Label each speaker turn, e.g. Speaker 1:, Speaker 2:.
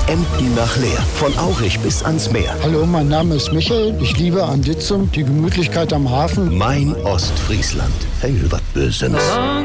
Speaker 1: Emden nach Leer. Von Aurich bis ans Meer.
Speaker 2: Hallo, mein Name ist Michael. Ich liebe Anditzum, die Gemütlichkeit am Hafen.
Speaker 1: Mein Ostfriesland. Hey, was Böses.